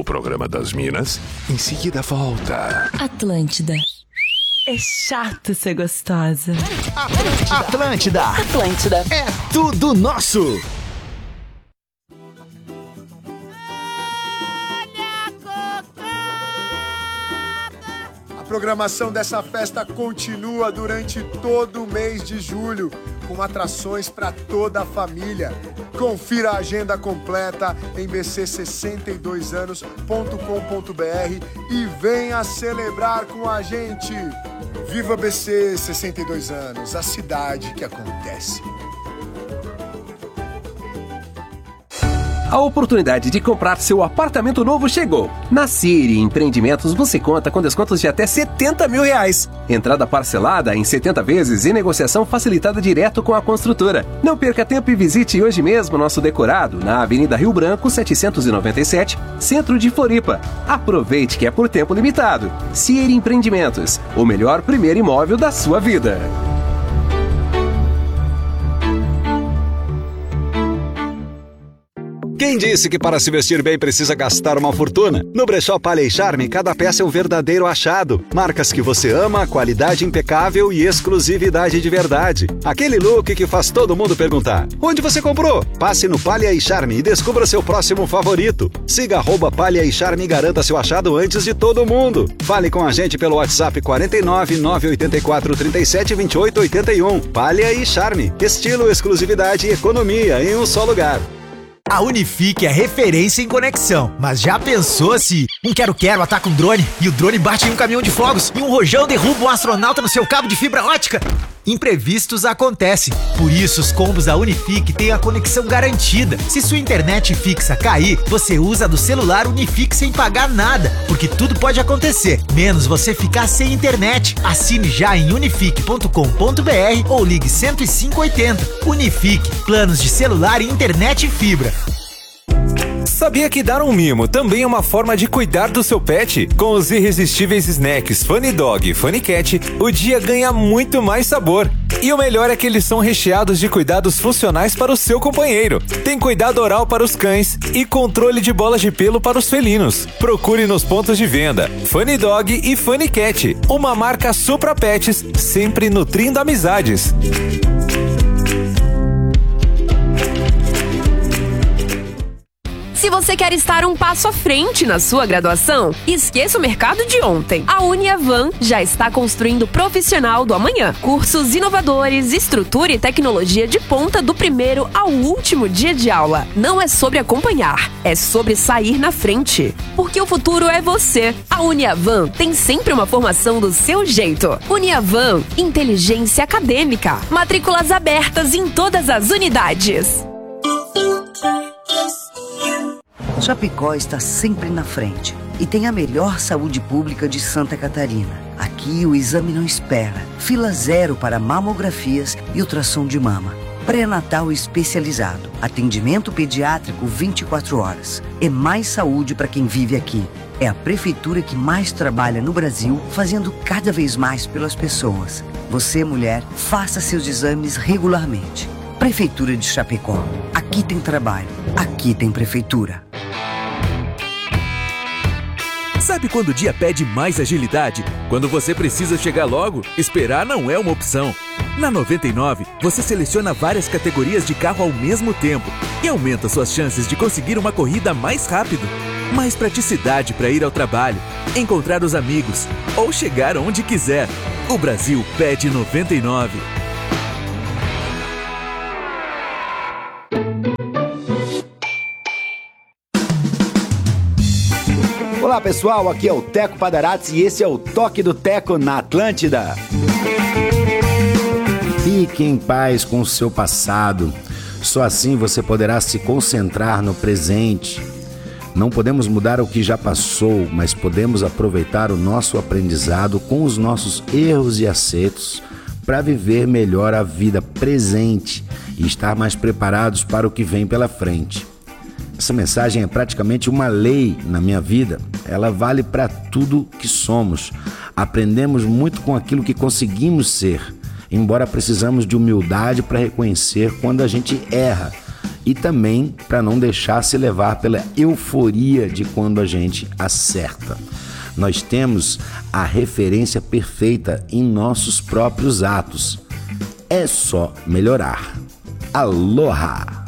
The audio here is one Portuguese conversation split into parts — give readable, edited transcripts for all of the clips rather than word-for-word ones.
programa das Minas. Em seguida volta. Atlântida. É chato ser gostosa. Atlântida. Atlântida. É tudo nosso. A programação dessa festa continua durante todo o mês de julho, com atrações para toda a família. Confira a agenda completa em bc62anos.com.br e venha celebrar com a gente. Viva BC 62 anos, a cidade que acontece. A oportunidade de comprar seu apartamento novo chegou. Na Siri Empreendimentos você conta com descontos de até R$70 mil. Entrada parcelada em 70 vezes e negociação facilitada direto com a construtora. Não perca tempo e visite hoje mesmo nosso decorado na Avenida Rio Branco 797, Centro de Floripa. Aproveite que é por tempo limitado. Siri Empreendimentos, o melhor primeiro imóvel da sua vida. Quem disse que para se vestir bem precisa gastar uma fortuna? No Brechó Palha & Charme, cada peça é um verdadeiro achado. Marcas que você ama, qualidade impecável e exclusividade de verdade. Aquele look que faz todo mundo perguntar: onde você comprou? Passe no Palha & Charme e descubra seu próximo favorito. Siga @Palha & Charme e garanta seu achado antes de todo mundo. Fale com a gente pelo WhatsApp 49 984 37 28 81. Palha & Charme. Estilo, exclusividade e economia em um só lugar. A Unifique é referência em conexão, mas já pensou se um quero-quero ataca um drone e o drone bate em um caminhão de fogos e um rojão derruba um astronauta no seu cabo de fibra ótica? Imprevistos acontecem, por isso os combos da Unifique têm a conexão garantida. Se sua internet fixa cair, você usa do celular Unifique sem pagar nada, porque tudo pode acontecer, menos você ficar sem internet. Assine já em unifique.com.br ou ligue 10580. Unifique, planos de celular e internet fibra. Sabia que dar um mimo também é uma forma de cuidar do seu pet? Com os irresistíveis snacks Funny Dog e Funny Cat, o dia ganha muito mais sabor. E o melhor é que eles são recheados de cuidados funcionais para o seu companheiro. Tem cuidado oral para os cães e controle de bolas de pelo para os felinos. Procure nos pontos de venda Funny Dog e Funny Cat, uma marca Supra Pets, sempre nutrindo amizades. Se você quer estar um passo à frente na sua graduação, esqueça o mercado de ontem. A Uniavan já está construindo o profissional do amanhã. Cursos inovadores, estrutura e tecnologia de ponta do primeiro ao último dia de aula. Não é sobre acompanhar, é sobre sair na frente. Porque o futuro é você. A Uniavan tem sempre uma formação do seu jeito. Uniavan, inteligência acadêmica. Matrículas abertas em todas as unidades. Chapecó está sempre na frente e tem a melhor saúde pública de Santa Catarina. Aqui o exame não espera. Fila zero para mamografias e ultrassom de mama. Pré-natal especializado. Atendimento pediátrico 24 horas. É mais saúde para quem vive aqui. É a prefeitura que mais trabalha no Brasil, fazendo cada vez mais pelas pessoas. Você, mulher, faça seus exames regularmente. Prefeitura de Chapecó. Aqui tem trabalho. Aqui tem prefeitura. Sabe quando o dia pede mais agilidade? Quando você precisa chegar logo, esperar não é uma opção. Na 99, você seleciona várias categorias de carro ao mesmo tempo e aumenta suas chances de conseguir uma corrida mais rápido. Mais praticidade para ir ao trabalho, encontrar os amigos ou chegar onde quiser. O Brasil pede 99. Olá pessoal, aqui é o Teco Padarates e esse é o Toque do Teco na Atlântida. Fique em paz com o seu passado, só assim você poderá se concentrar no presente. Não podemos mudar o que já passou, mas podemos aproveitar o nosso aprendizado com os nossos erros e acertos para viver melhor a vida presente e estar mais preparados para o que vem pela frente. Essa mensagem é praticamente uma lei na minha vida. Ela vale para tudo que somos. Aprendemos muito com aquilo que conseguimos ser, embora precisamos de humildade para reconhecer quando a gente erra e também para não deixar se levar pela euforia de quando a gente acerta. Nós temos a referência perfeita em nossos próprios atos. É só melhorar. Aloha!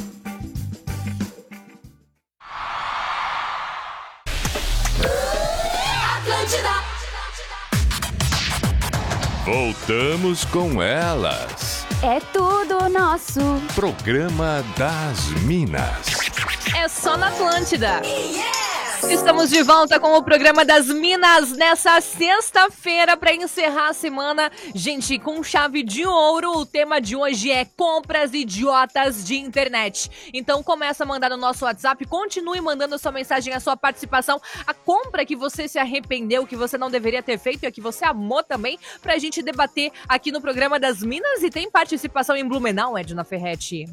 Voltamos com elas. É tudo nosso. Programa das Minas. É só na Atlântida. Estamos de volta com o programa das Minas nessa sexta-feira para encerrar a semana. Gente, com chave de ouro, o tema de hoje é compras idiotas de internet. Então começa a mandar no nosso WhatsApp, continue mandando a sua mensagem, a sua participação, a compra que você se arrependeu, que você não deveria ter feito e a que você amou também, pra gente debater aqui no programa das Minas. E tem participação em Blumenau, Edna Ferretti?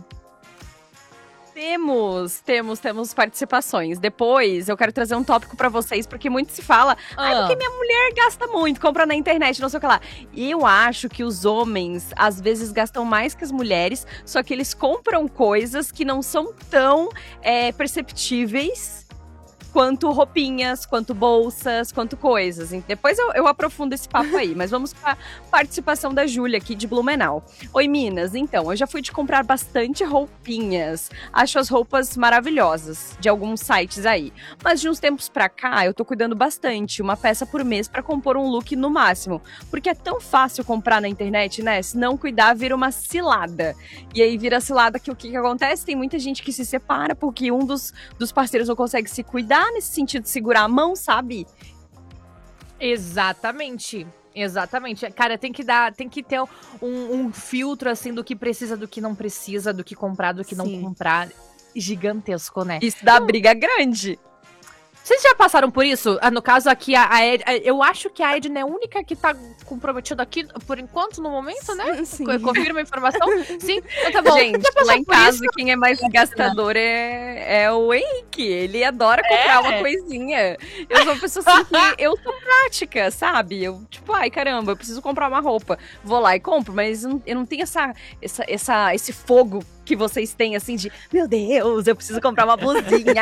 Temos participações. Depois eu quero trazer um tópico pra vocês, porque muito se fala, porque minha mulher gasta muito, compra na internet, não sei o que lá. E eu acho que os homens, às vezes, gastam mais que as mulheres, só que eles compram coisas que não são tão perceptíveis quanto roupinhas, quanto bolsas, quanto coisas. Depois eu aprofundo esse papo aí, mas vamos para a participação da Júlia aqui de Blumenau. Oi, Minas, então, eu já fui de comprar bastante roupinhas. Acho as roupas maravilhosas, de alguns sites aí. Mas de uns tempos pra cá, eu tô cuidando bastante, uma peça por mês pra compor um look no máximo. Porque é tão fácil comprar na internet, né? Se não cuidar, vira uma cilada. E aí vira cilada que o que acontece? Tem muita gente que se separa porque um dos parceiros não consegue se cuidar, nesse sentido de segurar a mão, sabe? Exatamente. Cara, tem que ter um filtro, assim, do que precisa, do que não precisa, do que comprar, do que não comprar. Gigantesco, né? Isso dá briga grande. Vocês já passaram por isso? No caso aqui, eu acho que a Edna é a única que tá comprometida aqui, por enquanto, no momento, né? Sim. Confirma a informação? Sim? Então tá bom. Gente, lá em casa, quem é mais gastador é o Henrique. Ele adora comprar uma coisinha. Eu sou uma pessoa assim que eu sou prática, sabe? Eu, tipo, ai, caramba, eu preciso comprar uma roupa. Vou lá e compro, mas eu não tenho esse fogo que vocês têm, assim, de meu Deus, eu preciso comprar uma blusinha.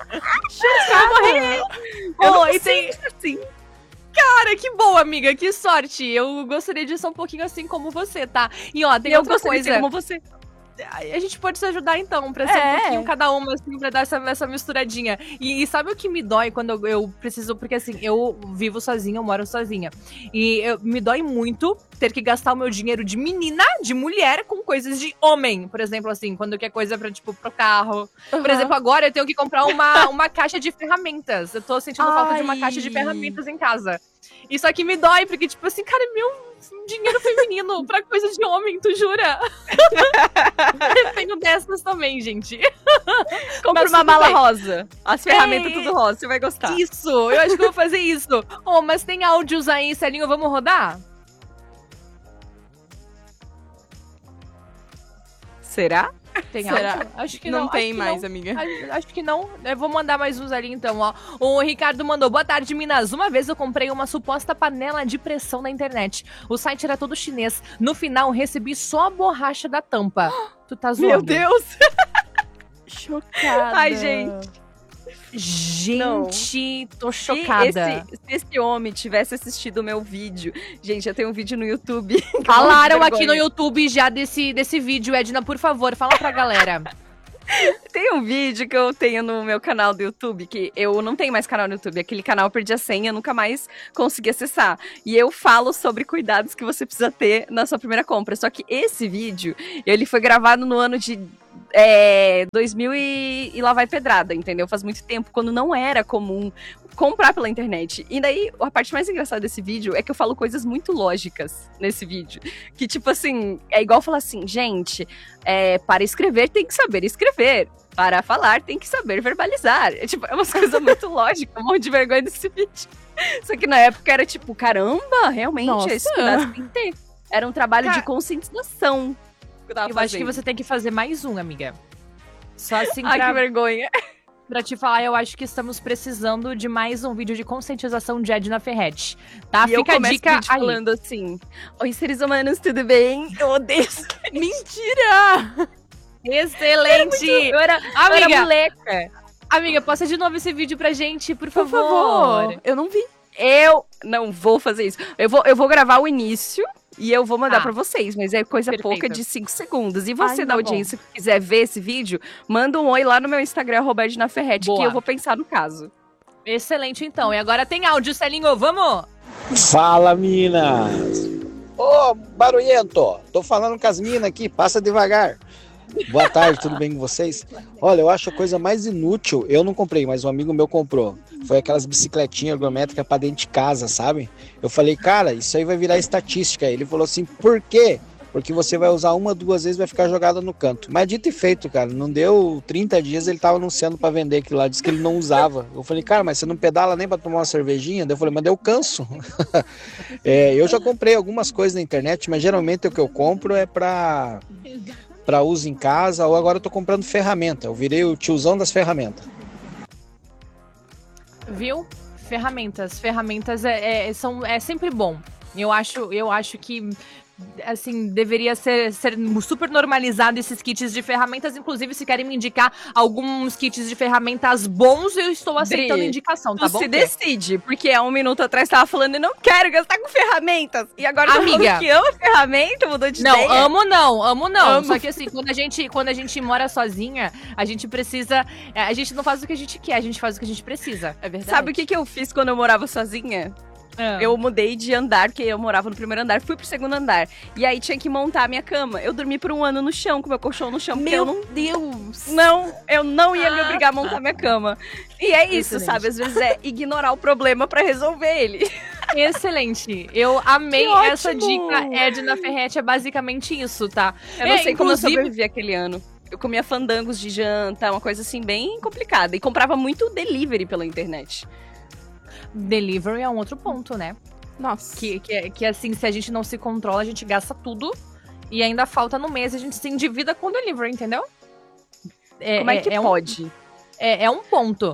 E tem assim. Cara, que bom, amiga, que sorte. Eu gostaria de ser um pouquinho assim como você, tá? E ó, tem outra coisa. De ser como você. A gente pode se ajudar então, pra ser um pouquinho cada uma, assim, pra dar essa misturadinha. E sabe o que me dói quando eu preciso, porque assim, eu vivo sozinha, eu moro sozinha. E me dói muito ter que gastar o meu dinheiro de menina, de mulher, com coisas de homem. Por exemplo, assim, quando quer coisa pra, tipo, pro carro. Por exemplo, agora eu tenho que comprar uma caixa de ferramentas. Eu tô sentindo falta de uma caixa de ferramentas em casa. Isso aqui me dói, porque, tipo assim, cara, meu dinheiro feminino pra coisa de homem, tu jura? Eu tenho dessas também, gente. Compre uma mala rosa. As ferramentas tudo rosa, você vai gostar. Isso, eu acho que eu vou fazer isso. Mas tem áudios aí, Celinho, vamos rodar? Será? Será? Acho que não. Não tem mais, não. amiga. Acho que não. Eu vou mandar mais uns ali, então, ó. O Ricardo mandou, boa tarde, Minas. Uma vez eu comprei uma suposta panela de pressão na internet. O site era todo chinês. No final, recebi só a borracha da tampa. Tu tá zoando? Meu Deus! Chocada. Ai, gente. Tô chocada. Se esse homem tivesse assistido o meu vídeo... Gente, eu tenho um vídeo no YouTube. Falaram aqui no YouTube já desse vídeo, Edna, por favor, fala pra galera. Tem um vídeo que eu tenho no meu canal do YouTube, que eu não tenho mais canal no YouTube. Aquele canal eu perdi a senha, nunca mais consegui acessar. E eu falo sobre cuidados que você precisa ter na sua primeira compra. Só que esse vídeo, ele foi gravado no ano de 2000 e lá vai pedrada, entendeu? Faz muito tempo, quando não era comum comprar pela internet. E daí, a parte mais engraçada desse vídeo é que eu falo coisas muito lógicas nesse vídeo. Que, tipo assim, é igual falar assim, gente, para escrever tem que saber escrever. Para falar tem que saber verbalizar. É umas coisas muito lógicas, um monte de vergonha desse vídeo. Só que na época era tipo, caramba, realmente, esse cuidado tem que ter. Era um trabalho de conscientização. Eu acho que você tem que fazer mais um, amiga. Só assim Ai, que vergonha. Pra te falar, eu acho que estamos precisando de mais um vídeo de conscientização de Edna Ferretti. Tá? E fica a dica aí. Falando assim, oi, seres humanos, tudo bem? Eu odeio isso. Mentira! Excelente! Eu era moleca. Amiga, posta de novo esse vídeo pra gente, por favor. Eu não vi. Eu não vou fazer isso. Eu vou gravar o início e eu vou mandar pra vocês, mas é coisa pouca de 5 segundos. E você da audiência que quiser ver esse vídeo, manda um oi lá no meu Instagram, @ednaferretti, que eu vou pensar no caso. Excelente, então. E agora tem áudio, Celinho, vamos! Fala, minas! Ô, barulhento! Tô falando com as minas aqui, passa devagar. Boa tarde, tudo bem com vocês? Olha, eu acho a coisa mais inútil, eu não comprei, mas um amigo meu comprou. Foi aquelas bicicletinhas ergométricas pra dentro de casa, sabe? Eu falei, cara, isso aí vai virar estatística. Ele falou assim, por quê? Porque você vai usar 1, 2 vezes e vai ficar jogada no canto. Mas dito e feito, cara, não deu 30 dias, ele tava anunciando pra vender aquilo lá, disse que ele não usava. Eu falei, cara, mas você não pedala nem pra tomar uma cervejinha? Daí eu falei, mas eu canso. Eu já comprei algumas coisas na internet, mas geralmente o que eu compro é pra uso em casa, ou agora eu tô comprando ferramenta. Eu virei o tiozão das ferramentas. Viu? Ferramentas é sempre bom. Eu acho que, assim, deveria ser super normalizado esses kits de ferramentas. Inclusive, se querem me indicar alguns kits de ferramentas bons, eu estou aceitando indicação, tá bom? Se decide, porque há 1 minuto atrás tava falando eu não quero gastar com ferramentas. E agora tu falou que ama ferramenta, mudou de ideia. Amo não. Só que assim, quando a gente mora sozinha, a gente precisa... A gente não faz o que a gente quer, a gente faz o que a gente precisa. É verdade. Sabe o que eu fiz quando eu morava sozinha? Eu mudei de andar, porque eu morava no primeiro andar, fui pro segundo andar. E aí tinha que montar a minha cama. Eu dormi por 1 ano no chão, com meu colchão no chão. Meu Deus! Não, eu não ia me obrigar a montar minha cama. E é isso, sabe? Às vezes é ignorar o problema pra resolver ele. Excelente. Eu amei essa dica, Edna Ferretti. É basicamente isso, tá? Eu não sei como eu sobrevivi aquele ano. Eu comia fandangos de janta, uma coisa assim bem complicada. E comprava muito delivery pela internet. Delivery é um outro ponto, né? Nossa. Que assim, se a gente não se controla, a gente gasta tudo. E ainda falta no mês, a gente se endivida com delivery, entendeu? Como é que pode? É um ponto.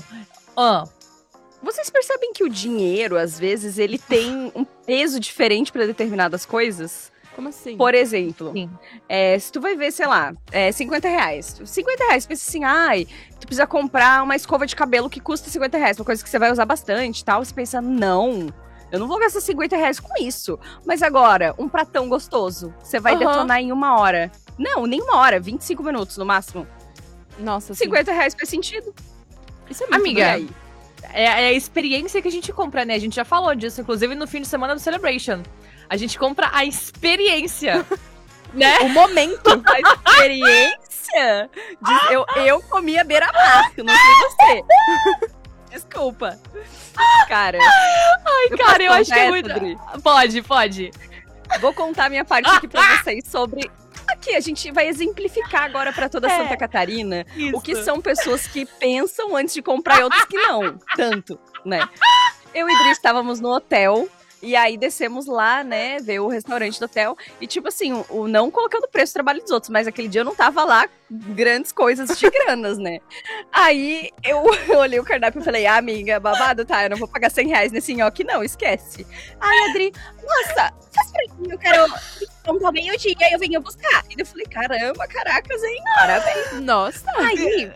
Vocês percebem que o dinheiro, às vezes, ele tem um peso diferente pra determinadas coisas? Como assim? Por exemplo, se tu vai ver, sei lá, R$50. 50 reais, pensa assim, tu precisa comprar uma escova de cabelo que custa 50 reais, uma coisa que você vai usar bastante e tal. Você pensa, não, eu não vou gastar 50 reais com isso. Mas agora, um pratão gostoso, você vai detonar em 1 hora. Não, nem 1 hora, 25 minutos no máximo. Nossa, 50 reais faz sentido. Isso é muito Amiga, é a experiência que a gente compra, né? A gente já falou disso, inclusive no fim de semana do Celebration. A gente compra a experiência, né? O momento. A experiência. Eu comia beira-mar, não sei você. Desculpa. Cara. Cara, eu acho que é muito... Pode. Vou contar minha parte aqui pra vocês sobre... Aqui, a gente vai exemplificar agora pra toda Santa Catarina o que são pessoas que pensam antes de comprar e outras que não. Tanto, né? Eu e Idris estávamos no hotel... E aí descemos lá, né, ver o restaurante do hotel. E tipo assim, não colocando preço no trabalho dos outros, mas aquele dia eu não tava lá grandes coisas de granas, né. Aí eu olhei o cardápio e falei, amiga, babado, tá, eu não vou pagar 100 reais nesse nhoque não, esquece. Aí a Adri, nossa, faz pra mim, eu quero comprar meio-dia e eu venho buscar. E eu falei, caramba, caracas, hein, parabéns. Nossa. Aí,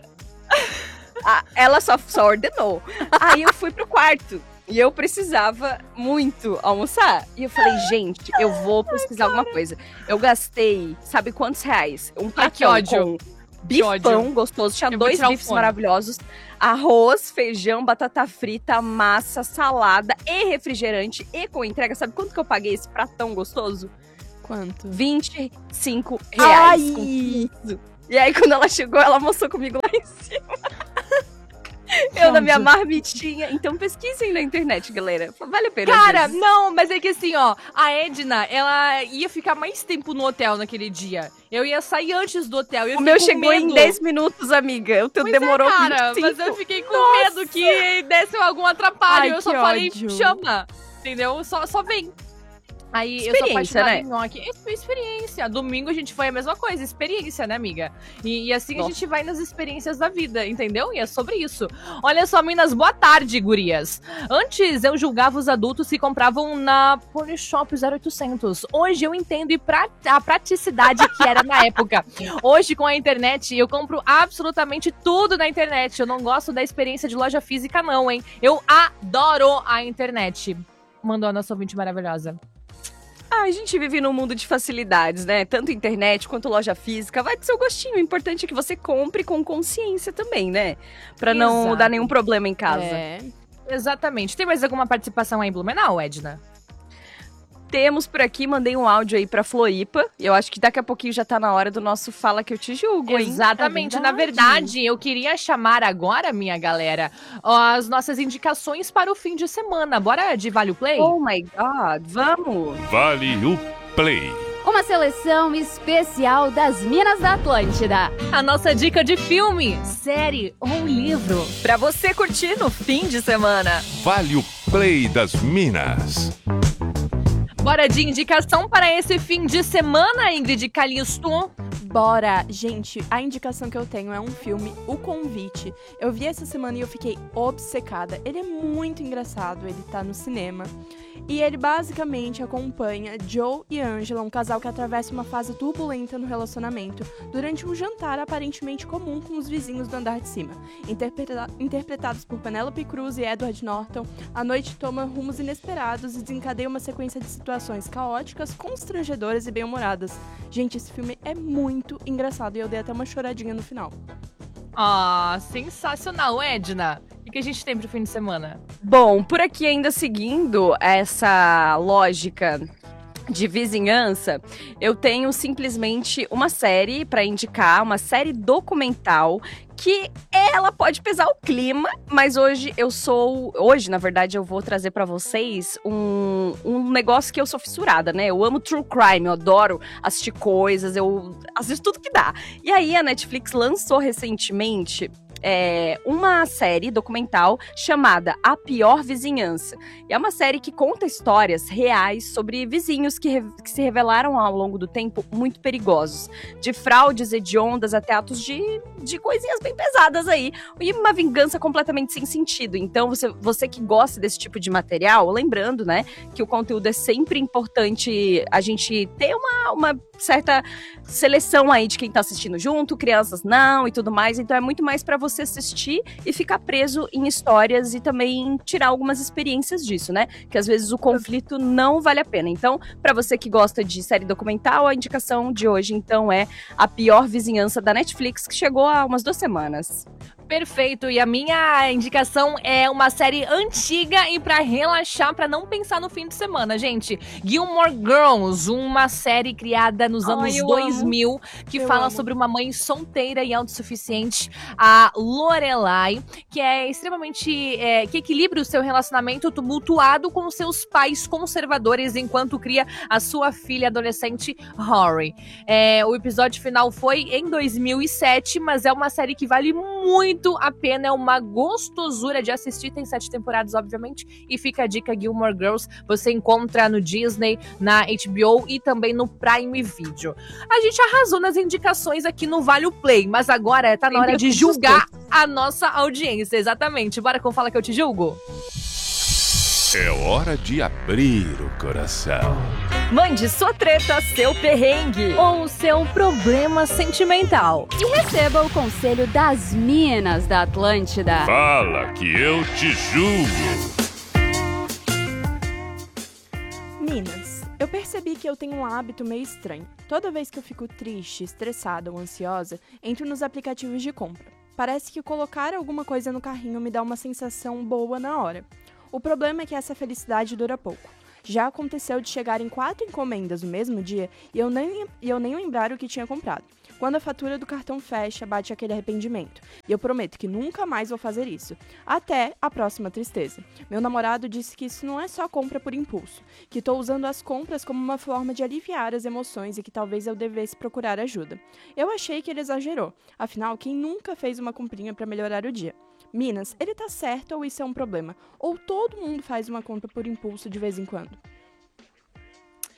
ela só ordenou. Aí eu fui pro quarto. E eu precisava muito almoçar. E eu falei, gente, eu vou pesquisar alguma coisa. Eu gastei, sabe quantos reais? Um pratão com bifão gostoso. Tinha 2 bifes maravilhosos. Arroz, feijão, batata frita, massa, salada e refrigerante. E com entrega. Sabe quanto que eu paguei esse pratão gostoso? Quanto? R$25 com isso. E aí, quando ela chegou, ela almoçou comigo lá em cima. Eu na minha marmitinha. Então pesquisem na internet, galera. Vale a pena. Cara, não, mas é que assim, ó, a Edna, ela ia ficar mais tempo no hotel naquele dia. Eu ia sair antes do hotel. O meu chegou em 10 minutos, amiga. O teu demorou 25. Mas eu fiquei com medo que desse algum atrapalho. Eu só falei, chama. Entendeu? Só vem. Aí eu sou apaixonada né? em nhoque. Experiência. Domingo a gente foi a mesma coisa, experiência, né, amiga? E assim a gente vai nas experiências da vida, entendeu? E é sobre isso. Olha só, meninas, boa tarde, gurias. Antes eu julgava os adultos que compravam na Polishop 0800. Hoje eu entendo a praticidade que era na época. Hoje, com a internet, eu compro absolutamente tudo na internet. Eu não gosto da experiência de loja física, não, hein? Eu adoro a internet. Mandou a nossa ouvinte maravilhosa. A gente vive num mundo de facilidades, né? Tanto internet quanto loja física. Vai do seu gostinho. O importante é que você compre com consciência também, né? Pra não Exato. dar nenhum problema em casa. Exatamente. Tem mais alguma participação aí em Blumenau, Edna? Temos por aqui, mandei um áudio aí pra Floripa. Eu acho que daqui a pouquinho já tá na hora do nosso Fala Que Eu Te Julgo, hein? Exatamente. Na verdade, eu queria chamar agora, minha galera, as nossas indicações para o fim de semana. Bora de Vale o Play? Oh my God, vamos! Vale o Play. Uma seleção especial das Minas da Atlântida. A nossa dica de filme, série ou livro. Pra você curtir no fim de semana. Vale o Play das Minas. Bora de indicação para esse fim de semana, Ingrid Calisto. Bora! Gente, a indicação que eu tenho é um filme, O Convite. Eu vi essa semana e eu fiquei obcecada. Ele é muito engraçado, ele tá no cinema. E ele basicamente acompanha Joe e Angela, um casal que atravessa uma fase turbulenta no relacionamento, durante um jantar aparentemente comum com os vizinhos do andar de cima. Interpretados por Penélope Cruz e Edward Norton, a noite toma rumos inesperados e desencadeia uma sequência de situações caóticas, constrangedoras e bem-humoradas. Gente, esse filme é muito engraçado e eu dei até uma choradinha no final. Ah, sensacional, Edna. O que a gente tem pro fim de semana? Bom, por aqui ainda seguindo essa lógica de vizinhança, eu tenho simplesmente uma série pra indicar, uma série documental que ela pode pesar o clima, mas hoje, na verdade, eu vou trazer pra vocês um negócio que eu sou fissurada, né? Eu amo true crime, eu adoro assistir coisas, eu assisto tudo que dá. E aí a Netflix lançou recentemente uma série documental chamada A Pior Vizinhança. E é uma série que conta histórias reais sobre vizinhos que se revelaram ao longo do tempo muito perigosos. De fraudes hediondas até atos de coisinhas bem pesadas aí. E uma vingança completamente sem sentido. Então, você que gosta desse tipo de material, lembrando, né, que o conteúdo é sempre importante a gente ter uma certa seleção aí de quem tá assistindo junto, crianças não e tudo mais. Então é muito mais pra você assistir e ficar preso em histórias e também tirar algumas experiências disso, né? Que às vezes o conflito não vale a pena. Então, pra você que gosta de série documental, a indicação de hoje, então, é A Pior Vizinhança da Netflix, que chegou há umas 2 semanas. Perfeito, e a minha indicação é uma série antiga e pra relaxar, pra não pensar no fim de semana, gente. Gilmore Girls, uma série criada nos anos 2000, que fala sobre uma mãe solteira e autossuficiente, a Lorelai, que é extremamente, que equilibra o seu relacionamento tumultuado com seus pais conservadores enquanto cria a sua filha adolescente, Rory. O episódio final foi em 2007, mas é uma série que vale muito a pena, é uma gostosura de assistir, tem 7 temporadas, obviamente, e fica a dica, Gilmore Girls, você encontra no Disney, na HBO e também no Prime Video. A gente arrasou nas indicações aqui no Vale o Play, mas agora tá na hora de julgar a nossa audiência, exatamente. Bora com Fala Que Eu Te Julgo? É hora de abrir o coração. Mande sua treta, seu perrengue ou seu problema sentimental e receba o conselho das Minas da Atlântida. Fala Que Eu Te Julgo. Minas, eu percebi que eu tenho um hábito meio estranho. Toda vez que eu fico triste, estressada ou ansiosa, entro nos aplicativos de compra. Parece que colocar alguma coisa no carrinho me dá uma sensação boa na hora. O problema é que essa felicidade dura pouco. Já aconteceu de chegarem 4 encomendas no mesmo dia e eu nem lembrar o que tinha comprado. Quando a fatura do cartão fecha, bate aquele arrependimento. E eu prometo que nunca mais vou fazer isso. Até a próxima tristeza. Meu namorado disse que isso não é só compra por impulso, que estou usando as compras como uma forma de aliviar as emoções e que talvez eu devesse procurar ajuda. Eu achei que ele exagerou. Afinal, quem nunca fez uma comprinha para melhorar o dia? Minas, ele tá certo ou isso é um problema? Ou todo mundo faz uma compra por impulso de vez em quando?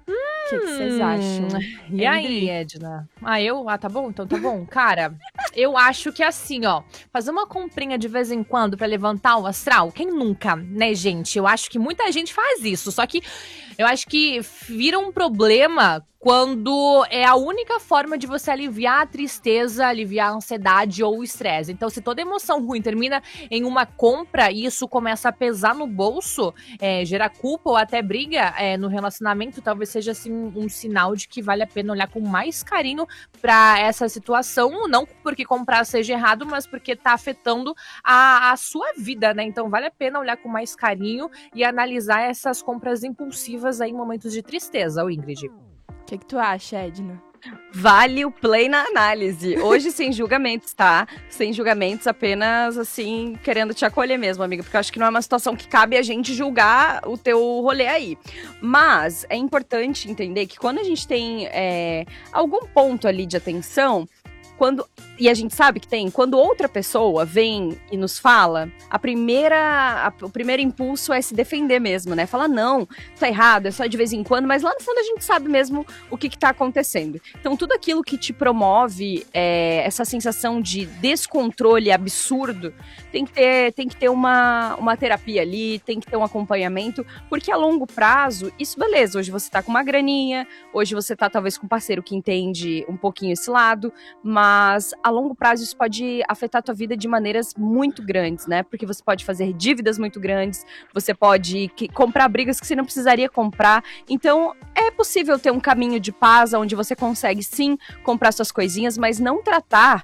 O que vocês acham? E aí, Edna? Tá bom? Então tá bom. Cara, eu acho que assim, ó, fazer uma comprinha de vez em quando pra levantar o astral, quem nunca, né, gente? Eu acho que muita gente faz isso, só que eu acho que vira um problema quando é a única forma de você aliviar a tristeza, aliviar a ansiedade ou o estresse. Então, se toda emoção ruim termina em uma compra e isso começa a pesar no bolso, gerar culpa ou até briga no relacionamento, talvez seja assim um sinal de que vale a pena olhar com mais carinho pra essa situação, não porque comprar seja errado, mas porque tá afetando a sua vida, né? Então, vale a pena olhar com mais carinho e analisar essas compras impulsivas aí em momentos de tristeza, Ingrid. O que tu acha, Edna? Vale o play na análise. Hoje sem julgamentos, tá? Sem julgamentos, apenas assim, querendo te acolher mesmo, amiga. Porque eu acho que não é uma situação que cabe a gente julgar o teu rolê aí. Mas é importante entender que quando a gente tem algum ponto ali de atenção, e a gente sabe que tem, quando outra pessoa vem e nos fala, o primeiro impulso é se defender mesmo, né? Falar, não, tá errado, é só de vez em quando, mas lá no fundo a gente sabe mesmo o que tá acontecendo. Então tudo aquilo que te promove essa sensação de descontrole absurdo, tem que ter uma terapia ali, tem que ter um acompanhamento, porque a longo prazo, isso beleza, hoje você tá com uma graninha, hoje você tá talvez com um parceiro que entende um pouquinho esse lado, mas a longo prazo isso pode afetar a tua vida de maneiras muito grandes, né? Porque você pode fazer dívidas muito grandes, você pode comprar brigas que você não precisaria comprar. Então, é possível ter um caminho de paz onde você consegue, sim, comprar suas coisinhas, mas não tratar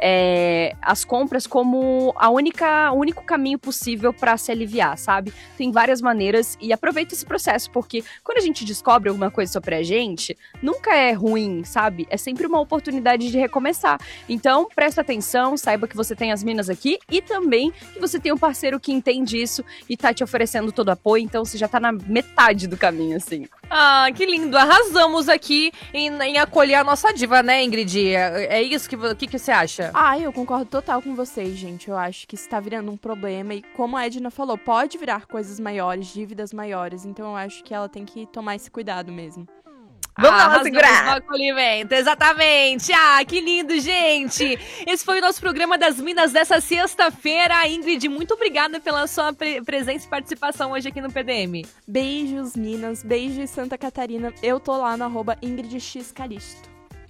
as compras como o único caminho possível para se aliviar, sabe? Tem várias maneiras e aproveita esse processo, porque quando a gente descobre alguma coisa sobre a gente, nunca é ruim, sabe? É sempre uma oportunidade de recomeçar. Então, presta atenção, saiba que você tem as minas aqui e também que você tem um parceiro que entende isso e tá te oferecendo todo o apoio, então você já tá na metade do caminho, assim. Ah, que lindo! Arrasamos aqui em acolher a nossa diva, né, Ingrid? É isso que você acha? Eu concordo total com vocês, gente. Eu acho que isso tá virando um problema e, como a Edna falou, pode virar coisas maiores, dívidas maiores, então eu acho que ela tem que tomar esse cuidado mesmo. Vamos lá, segurar! No acolhimento, exatamente! Que lindo, gente! Esse foi o nosso programa das Minas dessa sexta-feira. Ingrid, muito obrigada pela sua presença e participação hoje aqui no PDM. Beijos, Minas. Beijos, Santa Catarina. Eu tô lá no @IngridXCalisto.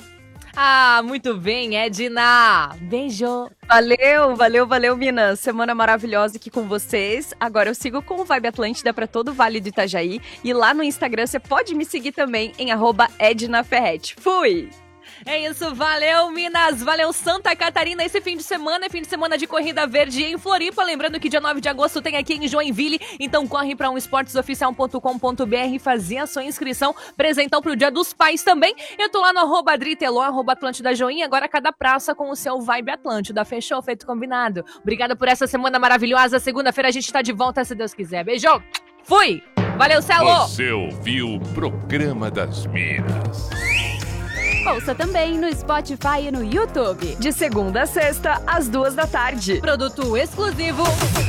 Muito bem, Edna. Beijo. Valeu, Minas. Semana maravilhosa aqui com vocês. Agora eu sigo com o Vibe Atlântida para todo o Vale do Itajaí. E lá no Instagram você pode me seguir também em @EdnaFerretti. Fui! É isso, valeu Minas, valeu Santa Catarina. Esse fim de semana é fim de semana de Corrida Verde em Floripa. Lembrando que dia 9 de agosto tem aqui em Joinville. Então corre para esportesoficial.com.br, fazer a sua inscrição. Presentão pro Dia dos Pais também. Eu tô lá no @Adriteló, @Atlântida Joinha. Agora cada praça com o seu Vibe Atlântida. Fechou? Feito combinado. Obrigada por essa semana maravilhosa. Segunda-feira a gente tá de volta, se Deus quiser. Beijo! Fui! Valeu, Celo! Você ouviu o Programa das Minas. Ouça também no Spotify e no YouTube. De segunda a sexta, às 14h. Produto exclusivo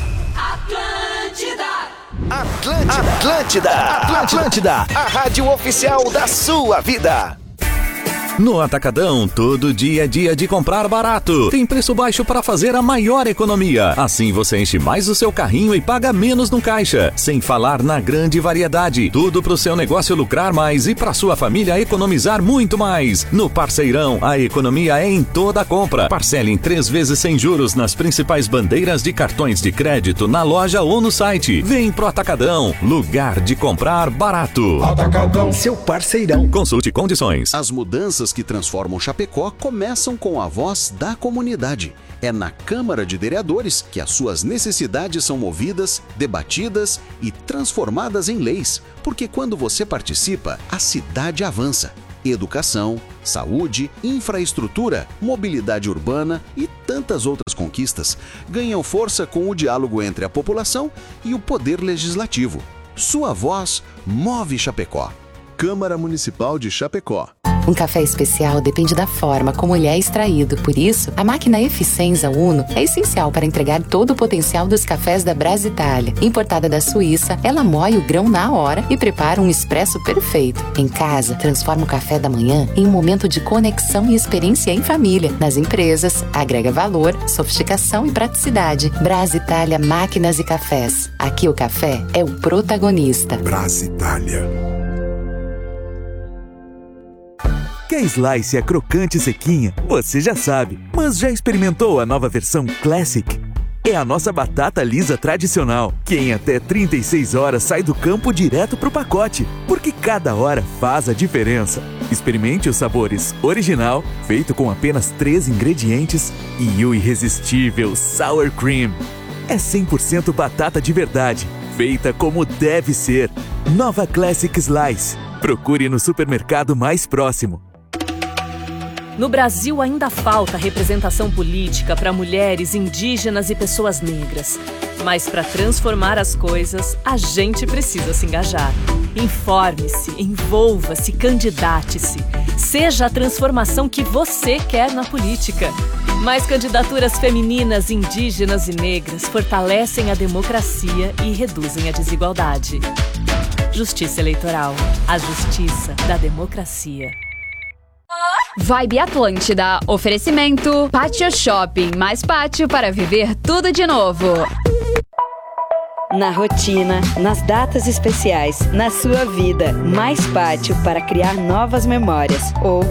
Atlântida, a rádio oficial da sua vida. No Atacadão, todo dia é dia de comprar barato. Tem preço baixo para fazer a maior economia. Assim você enche mais o seu carrinho e paga menos no caixa. Sem falar na grande variedade. Tudo para o seu negócio lucrar mais e para sua família economizar muito mais. No Parceirão, a economia é em toda a compra. Parcele em 3 vezes sem juros nas principais bandeiras de cartões de crédito na loja ou no site. Vem pro Atacadão, lugar de comprar barato. Atacadão, seu parceirão. Consulte condições. As mudanças que transformam Chapecó começam com a voz da comunidade. É na Câmara de Vereadores que as suas necessidades são movidas, debatidas e transformadas em leis. Porque quando você participa, a cidade avança. Educação, saúde, infraestrutura, mobilidade urbana e tantas outras conquistas ganham força com o diálogo entre a população e o poder legislativo. Sua voz move Chapecó. Câmara Municipal de Chapecó. Um café especial depende da forma como ele é extraído. Por isso, a máquina Eficienza Uno é essencial para entregar todo o potencial dos cafés da Brasitalia. Importada da Suíça, ela moe o grão na hora e prepara um expresso perfeito. Em casa, transforma o café da manhã em um momento de conexão e experiência em família. Nas empresas, agrega valor, sofisticação e praticidade. Brasitalia Máquinas e Cafés. Aqui o café é o protagonista. Brasitalia. Quer slice a crocante e sequinha? Você já sabe, mas já experimentou a nova versão Classic? É a nossa batata lisa tradicional, que em até 36 horas sai do campo direto pro pacote, porque cada hora faz a diferença. Experimente os sabores original, feito com apenas 3 ingredientes, e o irresistível Sour Cream. É 100% batata de verdade, feita como deve ser. Nova Classic Slice. Procure no supermercado mais próximo. No Brasil ainda falta representação política para mulheres, indígenas e pessoas negras. Mas para transformar as coisas, a gente precisa se engajar. Informe-se, envolva-se, candidate-se. Seja a transformação que você quer na política. Mais candidaturas femininas, indígenas e negras fortalecem a democracia e reduzem a desigualdade. Justiça Eleitoral. A justiça da democracia. Vibe Atlântida. Oferecimento Pátio Shopping. Mais pátio para viver tudo de novo. Na rotina, nas datas especiais, na sua vida, mais pátio para criar novas memórias. Ou